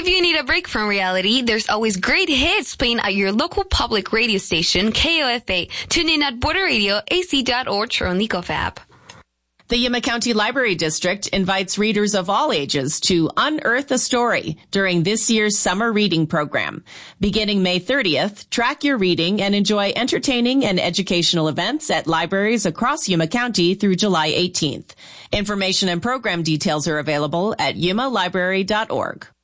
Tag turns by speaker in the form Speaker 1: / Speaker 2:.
Speaker 1: If you need a break from reality, there's always great hits playing at your local public radio station, KOFA. Tune in at Border Radio, AC.org, or on the Gov app.
Speaker 2: The Yuma County Library District invites readers of all ages to unearth a story during this year's summer reading program. Beginning May 30th, track your reading and enjoy entertaining and educational events at libraries across Yuma County through July 18th. Information and program details are available at yumalibrary.org.